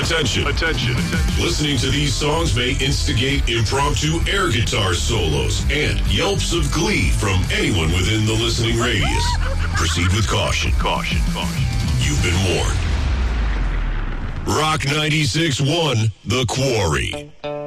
Attention. Listening to these songs may instigate impromptu air guitar solos and yelps of glee from anyone within the listening radius. Proceed with caution. You've been warned. Rock 96.1, The Quarry.